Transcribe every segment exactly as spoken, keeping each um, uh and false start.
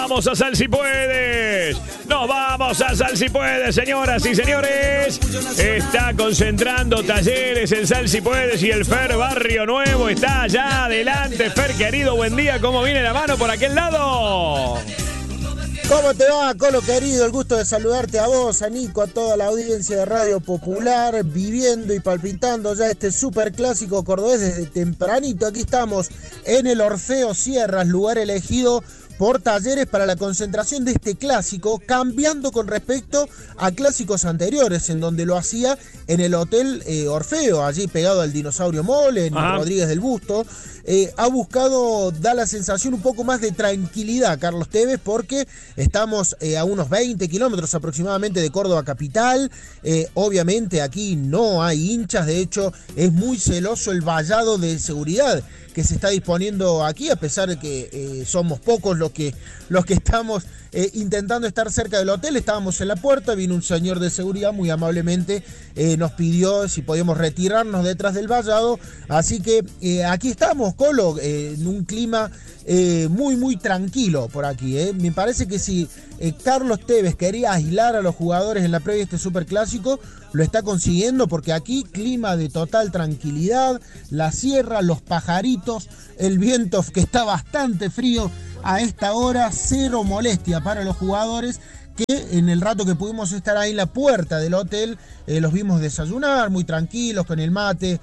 vamos a Sal Si Puedes. Nos vamos a Sal Si Puedes, señoras y señores. Está concentrando Talleres en Sal Si Puedes y el Fer Barrio Nuevo está allá adelante. Fer, querido, buen día. ¿Cómo viene la mano por aquel lado? ¿Cómo te va, Colo querido? El gusto de saludarte a vos, a Nico, a toda la audiencia de Radio Popular, viviendo y palpitando ya este superclásico cordobés desde tempranito. Aquí estamos en el Orfeo Sierras, lugar elegido por Talleres para la concentración de este clásico, cambiando con respecto a clásicos anteriores, en donde lo hacía en el Hotel eh, Orfeo, allí pegado al Dinosaurio Mall, en Ajá. Rodríguez del Busto. Eh, ha buscado dar la sensación un poco más de tranquilidad, Carlos Tevez, porque estamos eh, a unos veinte kilómetros aproximadamente de Córdoba capital. Eh, obviamente aquí no hay hinchas, de hecho es muy celoso el vallado de seguridad que se está disponiendo aquí, a pesar de que eh, somos pocos los que, los que estamos eh, intentando estar cerca del hotel. Estábamos en la puerta, vino un señor de seguridad, muy amablemente eh, nos pidió si podíamos retirarnos detrás del vallado, así que eh, aquí estamos, Colo, eh, en un clima eh, muy muy tranquilo por aquí. Eh. Me parece que si eh, Carlos Tevez quería aislar a los jugadores en la previa de este superclásico, lo está consiguiendo, porque aquí clima de total tranquilidad, la sierra, los pajaritos, el viento que está bastante frío a esta hora, cero molestia para los jugadores, que en el rato que pudimos estar ahí en la puerta del hotel, eh, los vimos desayunar muy tranquilos con el mate,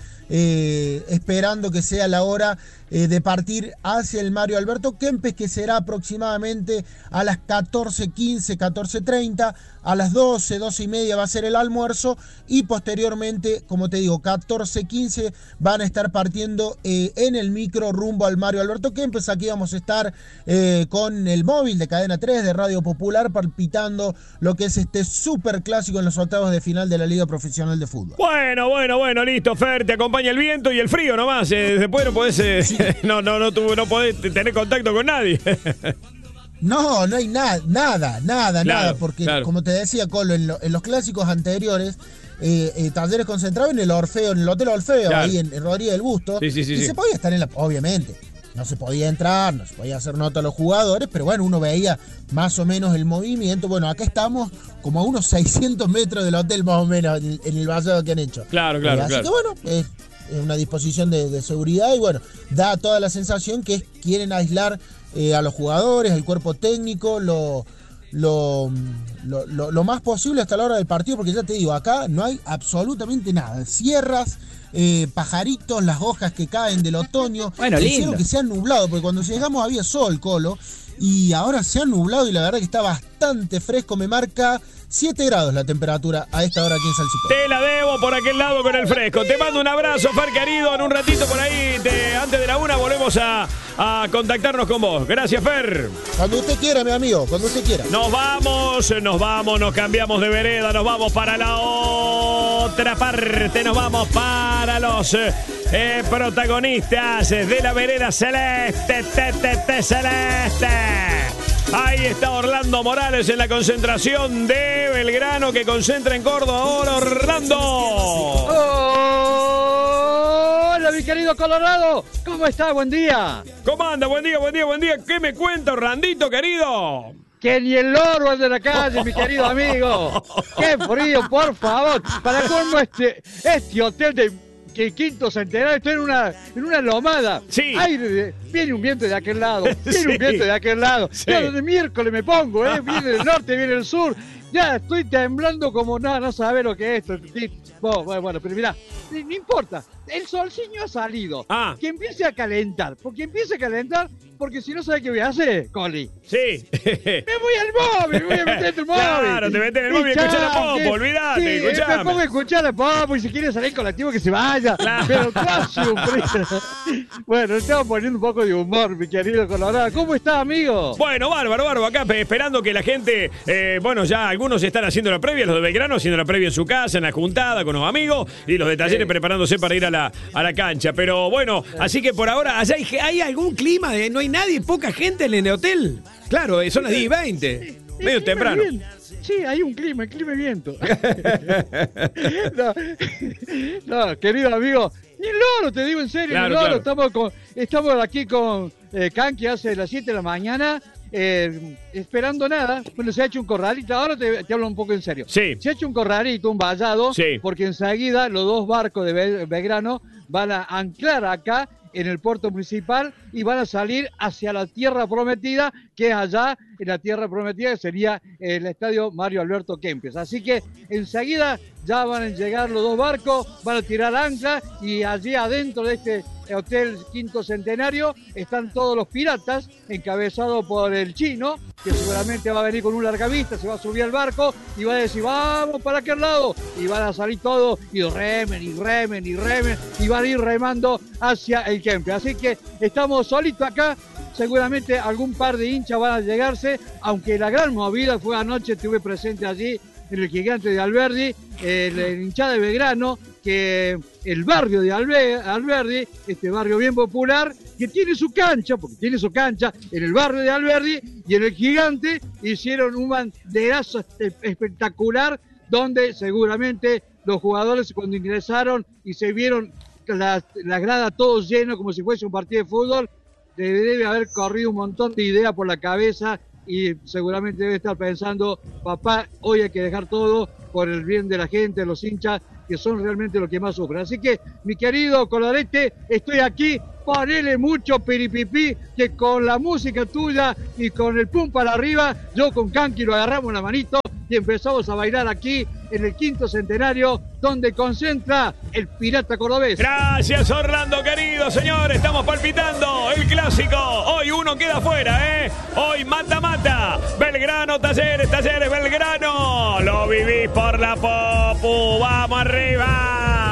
eh, esperando que sea la hora eh, de partir hacia el Mario Alberto Kempes, que será aproximadamente a las catorce quince, catorce treinta, a las doce, doce y media va a ser el almuerzo, y posteriormente, como te digo, catorce quince van a estar partiendo eh, en el micro rumbo al Mario Alberto Kempes. Aquí vamos a estar eh, con el móvil de Cadena tres de Radio Popular, palpitando lo que es este super clásico en los octavos de final de la Liga Profesional de Fútbol. Bueno, bueno, bueno, listo, Fer, te acompaña el viento y el frío nomás. Eh, después no podés, eh, sí. no, no, no, tú, no podés tener contacto con nadie. No, no hay nada, nada, nada, claro, nada, porque claro. como te decía, Colo, en, lo, en los clásicos anteriores, eh, eh, Talleres concentrado en el Orfeo, en el Hotel Orfeo, claro. ahí en, en Rodríguez del Busto, sí, sí, sí, y sí. se podía estar en la, obviamente, no se podía entrar, no se podía hacer nota a los jugadores, pero bueno, uno veía más o menos el movimiento. Bueno, acá estamos como a unos seiscientos metros del hotel más o menos, en, en el vallado que han hecho. Claro, claro, eh, así claro. que bueno, es eh, una disposición de, de seguridad, y bueno, da toda la sensación que quieren aislar Eh, a los jugadores, al cuerpo técnico, lo, lo, lo, lo, lo más posible hasta la hora del partido, porque ya te digo, acá no hay absolutamente nada. Sierras, eh, pajaritos, las hojas que caen del otoño, bueno, el lindo. cielo que se ha nublado, porque cuando llegamos había sol, Colo, y ahora se ha nublado y la verdad que está bastante fresco. Me marca siete grados la temperatura a esta hora aquí en Sal Si Puedes. Te la debo por aquel lado con el fresco. Te mando un abrazo, Fer querido. En un ratito por ahí, te, antes de la una, volvemos a, a contactarnos con vos. Gracias, Fer. Cuando usted quiera, mi amigo, cuando usted quiera. Nos vamos, nos vamos, nos cambiamos de vereda, nos vamos para la otra parte, nos vamos para los eh, protagonistas de la vereda celeste, te, te, te, celeste. Ahí está Orlando Morales en la concentración de Belgrano, que concentra en Córdoba ahora. Orlando. Hola, mi querido Colorado. ¿Cómo está? Buen día. ¿Cómo anda? Buen día, buen día, buen día. ¿Qué me cuenta, Orlandito, querido? Que ni el loro es de la calle, mi querido amigo. ¡Qué frío, por favor! ¿Para cómo este, este hotel de... que quinto centenario, estoy en una, en una lomada. Sí. Aire de, viene un viento de aquel lado, viene Sí. un viento de aquel lado. Sí. Ya de miércoles me pongo, ¿eh? Viene del norte, viene del sur. Ya estoy temblando como nada, no, no sabe lo que es esto. Bueno, bueno, bueno, pero mirá, no importa. El solciño ha salido. Ah. Que empiece a calentar. Porque empiece a calentar, porque si no sabe qué voy a hacer, Coli. Sí. Me voy al móvil, me voy a meter en el móvil. Claro, te metes en el móvil y escuchás la popo, olvidate, sí, escuchame. me pongo a escuchar la popo y si quiere salir colectivo que se vaya. Claro. Pero casi un frío. Bueno, estamos poniendo un poco de humor, mi querido Colorado. ¿Cómo está, amigo? Bueno, bárbaro, bárbaro. Acá esperando que la gente, eh, bueno, ya algunos están haciendo la previa, los de Belgrano haciendo la previa en su casa, en la juntada, con los amigos, y los de Talleres Sí. preparándose para ir a la, a la cancha. Pero bueno, así que por ahora, allá hay, hay algún clima, de, no hay nadie, poca gente en el hotel. Claro, eh, son las diez y veinte, Sí, medio el clima temprano. es bien. Sí, hay un clima, el clima y viento. no, no, querido amigo, ni el loro, te digo en serio, Claro, ni el loro. claro. Estamos, con, estamos aquí con eh, Can, que hace las siete de la mañana. eh, esperando nada. Bueno, se ha hecho un corralito, ahora te, te hablo un poco en serio. Sí. Se ha hecho un corralito, un vallado, Sí. porque enseguida los dos barcos de Be- Belgrano van a anclar acá en el puerto municipal y van a salir hacia la tierra prometida, que es allá en la tierra prometida, que sería el estadio Mario Alberto Kempes. Así que enseguida ya van a llegar los dos barcos, van a tirar ancla y allí adentro de este Hotel Quinto Centenario están todos los piratas, encabezados por el chino, que seguramente va a venir con un largavista, se va a subir al barco y va a decir, vamos para aquel lado, y van a salir todos y remen y remen y remen y van a ir remando hacia el Kempes. Así que estamos solitos acá, seguramente algún par de hinchas van a llegarse, aunque la gran movida fue anoche, estuve presente allí en el Gigante de Alberdi, el, el hinchada de Belgrano, que el barrio de Albe, Alberdi, este barrio bien popular, que tiene su cancha, porque tiene su cancha en el barrio de Alberdi, y en el Gigante hicieron un banderazo espectacular, donde seguramente los jugadores cuando ingresaron y se vieron la, la grada todo lleno como si fuese un partido de fútbol, debe, debe haber corrido un montón de ideas por la cabeza y seguramente debe estar pensando, papá, hoy hay que dejar todo por el bien de la gente, de los hinchas, que son realmente los que más sufren. Así que, mi querido Colorete, estoy aquí, ponele mucho piripipí, que con la música tuya y con el pum para arriba, yo con Kanki lo agarramos la manito y empezamos a bailar aquí en el Quinto Centenario, donde concentra el Pirata Cordobés. Gracias, Orlando, querido señor. Estamos palpitando el clásico. Hoy uno queda fuera, ¿eh? Hoy mata-mata. Belgrano, Talleres, Talleres, Belgrano. Lo vivís por la Popu. ¡Vamos arriba!